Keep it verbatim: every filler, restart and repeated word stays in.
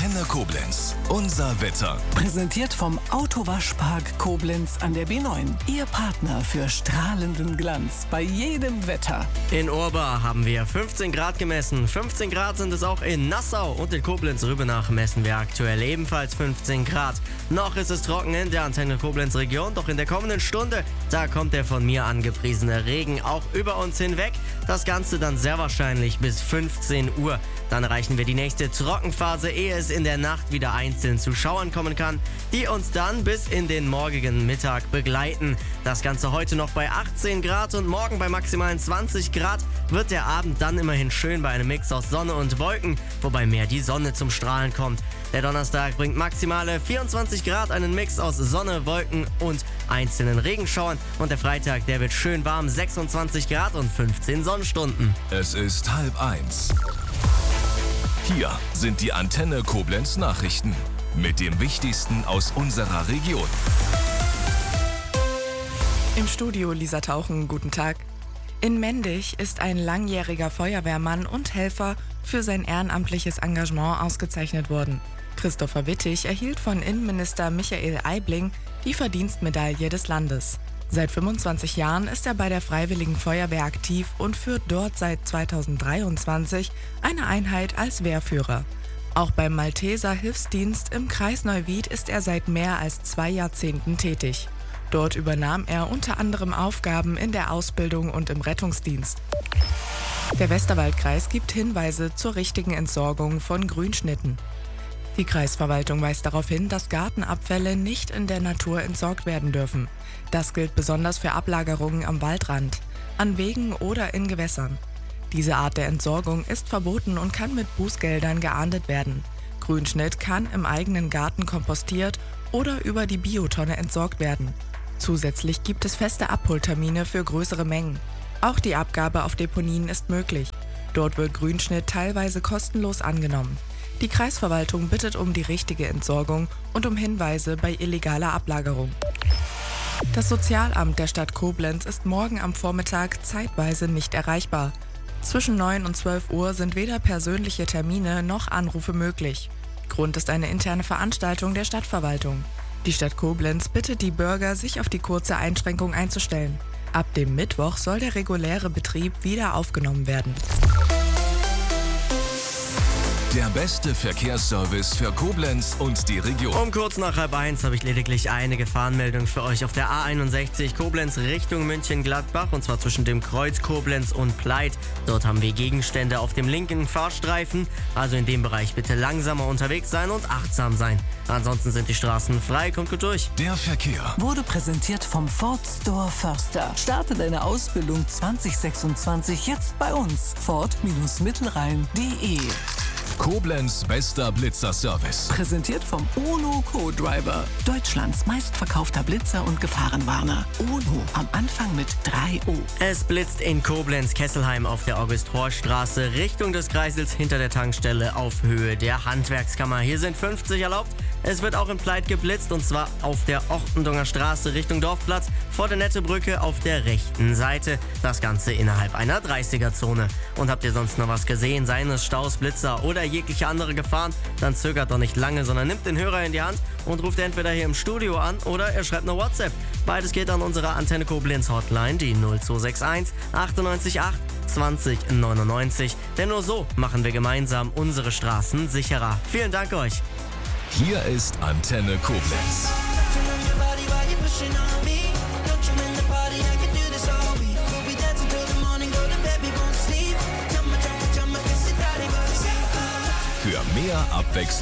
Antenne Koblenz. Unser Wetter. Präsentiert vom Autowaschpark Koblenz an der B neun. Ihr Partner für strahlenden Glanz bei jedem Wetter. In Urbar haben wir fünfzehn Grad gemessen. fünfzehn Grad sind es auch in Nassau und in Koblenz-Rübenach messen wir aktuell ebenfalls fünfzehn Grad. Noch ist es trocken in der Antenne Koblenz-Region, doch in der kommenden Stunde, da kommt der von mir angepriesene Regen auch über uns hinweg. Das Ganze dann sehr wahrscheinlich bis fünfzehn Uhr. Dann erreichen wir die nächste Trockenphase, ehe es in der Nacht wieder einzeln zu Schauern kommen kann, die uns dann bis in den morgigen Mittag begleiten. Das Ganze heute noch bei achtzehn Grad und morgen bei maximalen zwanzig Grad wird der Abend dann immerhin schön bei einem Mix aus Sonne und Wolken, wobei mehr die Sonne zum Strahlen kommt. Der Donnerstag bringt maximale vierundzwanzig Grad, einen Mix aus Sonne, Wolken und einzelnen Regenschauern. Und der Freitag, der wird schön warm, sechsundzwanzig Grad und fünfzehn Sonnenstunden. Es ist halb eins. Hier sind die Antenne Koblenz Nachrichten mit dem Wichtigsten aus unserer Region. Im Studio Lisa Tauchen, guten Tag. In Mendig ist ein langjähriger Feuerwehrmann und Helfer für sein ehrenamtliches Engagement ausgezeichnet worden. Christopher Wittig erhielt von Innenminister Michael Eibling die Verdienstmedaille des Landes. Seit fünfundzwanzig Jahren ist er bei der Freiwilligen Feuerwehr aktiv und führt dort seit zweitausenddreiundzwanzig eine Einheit als Wehrführer. Auch beim Malteser Hilfsdienst im Kreis Neuwied ist er seit mehr als zwei Jahrzehnten tätig. Dort übernahm er unter anderem Aufgaben in der Ausbildung und im Rettungsdienst. Der Westerwaldkreis gibt Hinweise zur richtigen Entsorgung von Grünschnitten. Die Kreisverwaltung weist darauf hin, dass Gartenabfälle nicht in der Natur entsorgt werden dürfen. Das gilt besonders für Ablagerungen am Waldrand, an Wegen oder in Gewässern. Diese Art der Entsorgung ist verboten und kann mit Bußgeldern geahndet werden. Grünschnitt kann im eigenen Garten kompostiert oder über die Biotonne entsorgt werden. Zusätzlich gibt es feste Abholtermine für größere Mengen. Auch die Abgabe auf Deponien ist möglich. Dort wird Grünschnitt teilweise kostenlos angenommen. Die Kreisverwaltung bittet um die richtige Entsorgung und um Hinweise bei illegaler Ablagerung. Das Sozialamt der Stadt Koblenz ist morgen am Vormittag zeitweise nicht erreichbar. Zwischen neun und zwölf Uhr sind weder persönliche Termine noch Anrufe möglich. Grund ist eine interne Veranstaltung der Stadtverwaltung. Die Stadt Koblenz bittet die Bürger, sich auf die kurze Einschränkung einzustellen. Ab dem Mittwoch soll der reguläre Betrieb wieder aufgenommen werden. Der beste Verkehrsservice für Koblenz und die Region. Um kurz nach halb eins habe ich lediglich eine Gefahrenmeldung für euch auf der A einundsechzig Koblenz Richtung München-Gladbach, und zwar zwischen dem Kreuz Koblenz und Pleit. Dort haben wir Gegenstände auf dem linken Fahrstreifen, also in dem Bereich bitte langsamer unterwegs sein und achtsam sein. Ansonsten sind die Straßen frei, kommt gut durch. Der Verkehr Wurde präsentiert vom Ford Store Förster. Starte deine Ausbildung zwanzig sechsundzwanzig jetzt bei uns. Ford-Mittelrhein punkt de. Koblenz bester Blitzerservice. Präsentiert vom Ono Co-Driver. Deutschlands meistverkaufter Blitzer und Gefahrenwarner. Ono am Anfang mit drei O. Es blitzt in Koblenz-Kesselheim auf der August-Horst-Straße Richtung des Kreisels hinter der Tankstelle auf Höhe der Handwerkskammer. Hier sind fünfzig erlaubt. Es wird auch in Pleit geblitzt, und zwar auf der Ochtendunger Straße Richtung Dorfplatz vor der Nettebrücke auf der rechten Seite. Das Ganze innerhalb einer dreißiger-Zone. Und habt ihr sonst noch was gesehen, seien es Staus, Blitzer oder jegliche andere Gefahren, dann zögert doch nicht lange, sondern nimmt den Hörer in die Hand und ruft entweder hier im Studio an oder ihr schreibt eine WhatsApp. Beides geht an unsere Antenne Koblenz Hotline, die null zwei sechs eins achtundneunzig acht zwanzig neunundneunzig. Denn nur so machen wir gemeinsam unsere Straßen sicherer. Vielen Dank euch. Hier ist Antenne Koblenz. Für mehr Abwechslung